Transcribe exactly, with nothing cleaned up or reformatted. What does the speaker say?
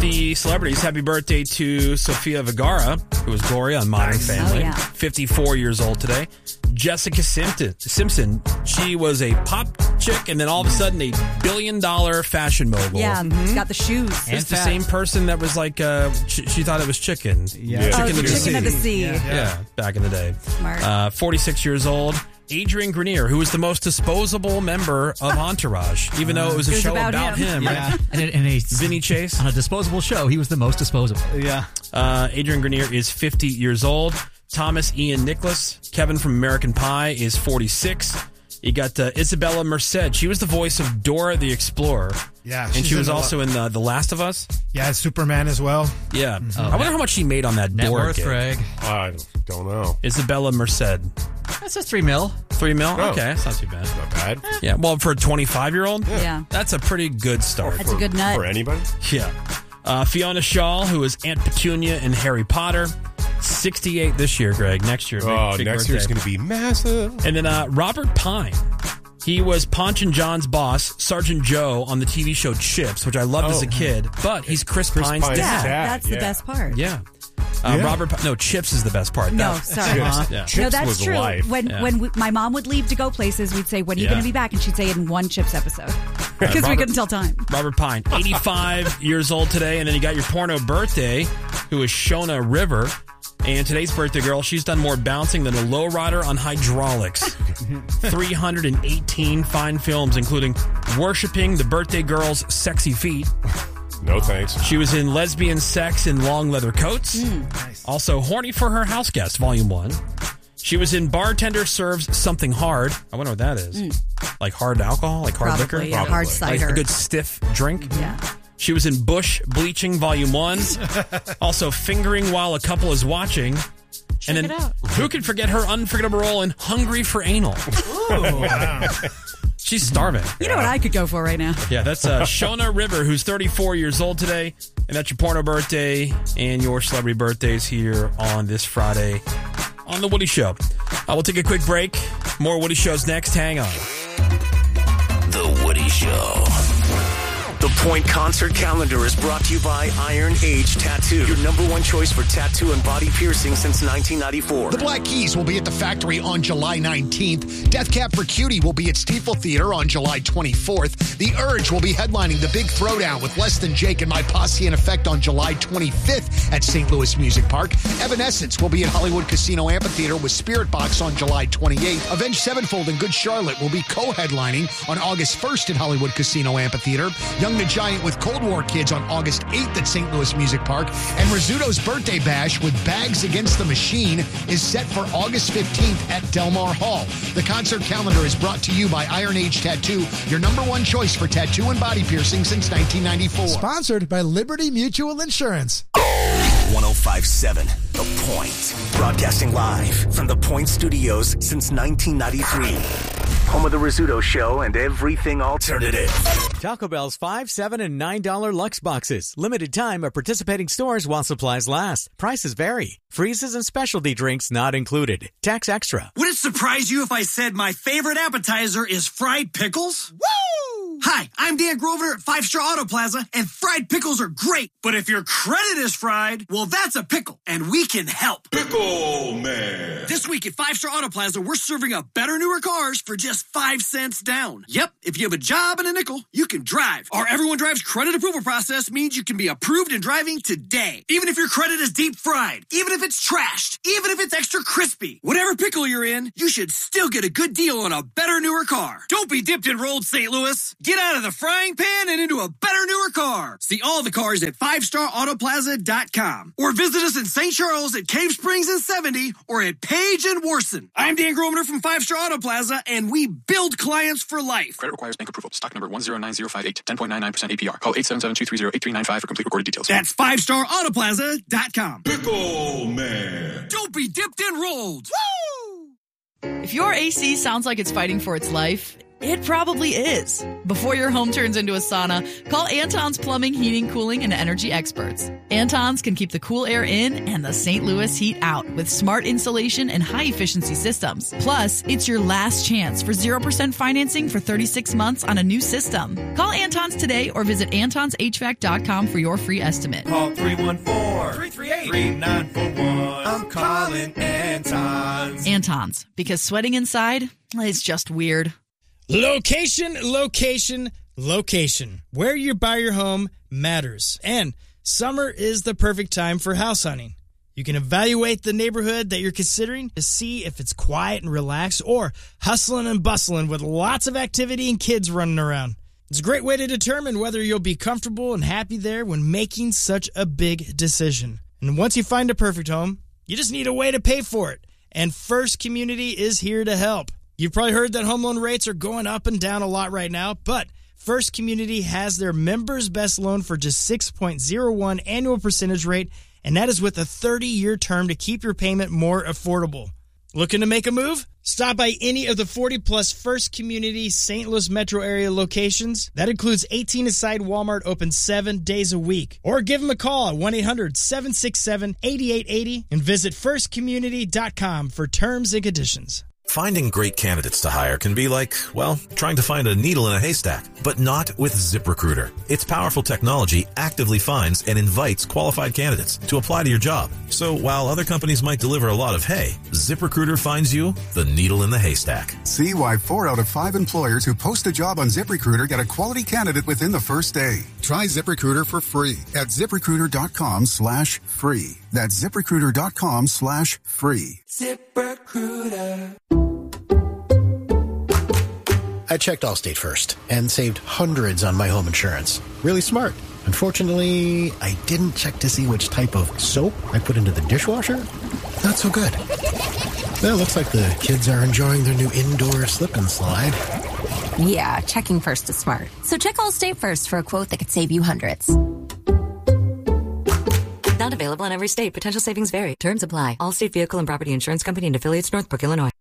Happy celebrities. Happy birthday to Sofia Vergara, who was Gloria on Modern Family. Oh, yeah. fifty-four years old today. Jessica Simpson. Simpson. She was a pop chick, and then all of a sudden a billion-dollar fashion mogul. Yeah, mm-hmm. Got the shoes. It's the same person that was like, uh, she, she thought it was chicken. Yeah. Chicken, Oh, of, the chicken sea. of the sea. Yeah, yeah, back in the day. Smart. Uh, forty-six years old. Adrian Grenier, who was the most disposable member of Entourage, even though it was a It was show about about, him. him. Yeah. right? And, and a, Vinny Chase. on a disposable show, he was the most disposable. Yeah. Uh, Adrian Grenier is fifty years old. Thomas Ian Nicholas, Kevin from American Pie, is forty-six. You got uh, Isabella Merced. She was the voice of Dora the Explorer. Yeah. And she's she was in a also lot- in uh, The Last of Us. Yeah, Superman as well. Yeah. Oh, I wonder net- how much she made on that Net Dora worth, gig. Greg. I don't know. Isabella Merced. That's just three mil. Three mil? Oh. Okay, that's not too bad. Not bad. Yeah, well, for a twenty-five-year-old, Yeah. that's a pretty good start. That's a good nut. For anybody? Yeah. Uh, Fiona Shaw, who is Aunt Petunia in Harry Potter, sixty-eight this year, Greg. Next year. Big, Oh, big next birthday. year's going to be massive. And then uh, Robert Pine. He was Ponch and John's boss, Sergeant Joe, on the T V show Chips, which I loved Oh. as a kid. But he's Chris, Chris Pine's Pine's dad. Yeah, dad, that's the yeah. best part. Yeah. Uh, Yeah. Robert Pi- No, Chips is the best part. No, That- sorry. Chips, Uh-huh. yeah. Chips no, that's was true. life. When Yeah. when we, my mom would leave to go places, we'd say, "When are you Yeah. going to be back?" And she'd say, "In one Chips episode," because we Robert- couldn't tell time. Robert Pine, eighty-five years old today. And then you got your porno birthday, who is Shona River. And today's birthday girl, she's done more bouncing than a lowrider on hydraulics. three hundred eighteen fine films, including Worshipping the Birthday Girl's Sexy Feet. No thanks. She was in Lesbian Sex in Long Leather Coats. Also, Horny for Her House Guest, Volume one. She was in Bartender Serves Something Hard. I wonder what that is. Like hard alcohol? Like hard liquor? Probably, yeah, hard Probably. cider. Like a good stiff drink? Yeah. She was in Bush Bleaching Volume one. Also, Fingering While a Couple is Watching. and then it out. who can forget her unforgettable role in Hungry for Anal? She's starving. You know what I could go for right now? Yeah, that's uh, Shona River, who's thirty-four years old today. And that's your porno birthday and your celebrity birthdays here on this Friday on The Woody Show. Uh, we'll take a quick break. More Woody Shows next. Hang on. The Woody Show. The Point Concert Calendar is brought to you by Iron Age Tattoo, your number one choice for tattoo and body piercing since nineteen ninety-four. The Black Keys will be at the Factory on July nineteenth. Death Cab for Cutie will be at Stiefel Theater on July twenty-fourth. The Urge will be headlining the Big Throwdown with Less Than Jake and My Posse in Effect on July twenty-fifth at Saint Louis Music Park. Evanescence will be at Hollywood Casino Amphitheater with Spirit Box on July twenty-eighth. Avenged Sevenfold and Good Charlotte will be co-headlining on August first at Hollywood Casino Amphitheater. Young the Giant with Cold War Kids on August eighth at Saint Louis Music Park. And Rizzuto's Birthday Bash with Bags Against the Machine is set for August fifteenth at Del Mar Hall. The concert calendar is brought to you by Iron Age Tattoo, your number one choice for tattoo and body piercing since nineteen ninety-four. Sponsored by Liberty Mutual Insurance. one oh five point seven The Point. Broadcasting live from The Point Studios since nineteen ninety-three. Home of The Rizzuto Show and everything alternative. Taco Bell's five, seven, and nine dollar Lux boxes. Limited time at participating stores while supplies last. Prices vary. Freezes and specialty drinks not included. Tax extra. Would it surprise you if I said my favorite appetizer is fried pickles? Woo! Hi, I'm Dan Grosvenor at Five Star Auto Plaza, and fried pickles are great. But if your credit is fried, well, that's a pickle, and we can help. Pickle Man. This week at Five Star Auto Plaza, we're serving up better, newer cars for just five cents down. Yep, if you have a job and a nickel, you can drive. Our Everyone Drives credit approval process means you can be approved and driving today. Even if your credit is deep fried, even if it's trashed, even if it's extra crispy, whatever pickle you're in, you should still get a good deal on a better, newer car. Don't be dipped and rolled, Saint Louis. Get out of the frying pan and into a better, newer car. See all the cars at five star auto plaza dot com or visit us in Saint Charles at Cave Springs and seventy or at Page and Warson. I'm Dan Grosvenor from Five Star Auto Plaza, and we build clients for life. Credit requires bank approval. Stock number one zero nine zero five eight. ten point nine nine percent A P R. Call eight seven seven, two three zero, eight three nine five for complete recorded details. That's five star auto plaza dot com. Pickle Man. Don't be dipped and rolled. Woo! If your A C sounds like it's fighting for its life, It probably is. Before your home turns into a sauna, call Anton's Plumbing, Heating, Cooling, and Energy experts. Anton's can keep the cool air in and the Saint Louis heat out with smart insulation and high-efficiency systems. Plus, it's your last chance for zero percent financing for thirty-six months on a new system. Call Anton's today or visit antons h v a c dot com for your free estimate. Call three one four, three three eight, three nine four one. I'm calling Anton's. Anton's, because sweating inside is just weird. Location, location, location. Where you buy your home matters. And summer is the perfect time for house hunting. You can evaluate the neighborhood that you're considering to see if it's quiet and relaxed or hustling and bustling with lots of activity and kids running around. It's a great way to determine whether you'll be comfortable and happy there when making such a big decision. And once you find a perfect home, you just need a way to pay for it. And First Community is here to help. You've probably heard that home loan rates are going up and down a lot right now, but First Community has their members' best loan for just six point oh one annual percentage rate, and that is with a thirty-year term to keep your payment more affordable. Looking to make a move? Stop by any of the forty-plus First Community Saint Louis metro area locations. That includes eighteen Aside Walmart, open seven days a week. Or give them a call at one eight hundred seven six seven eight eight eight zero and visit first community dot com for terms and conditions. Finding great candidates to hire can be like, well, trying to find a needle in a haystack, but not with ZipRecruiter. Its powerful technology actively finds and invites qualified candidates to apply to your job. So while other companies might deliver a lot of hay, ZipRecruiter finds you the needle in the haystack. See why four out of five employers who post a job on ZipRecruiter get a quality candidate within the first day. Try ZipRecruiter for free at ZipRecruiter.com slash free. That's ZipRecruiter.com slash free. ZipRecruiter. I checked Allstate first and saved hundreds on my home insurance. Really smart. Unfortunately, I didn't check to see which type of soap I put into the dishwasher. Not so good. Well, looks like the kids are enjoying their new indoor slip and slide. Yeah, checking first is smart. So check Allstate first for a quote that could save you hundreds. Not available in every state. Potential savings vary. Terms apply. Allstate Vehicle and Property Insurance Company and affiliates, Northbrook, Illinois.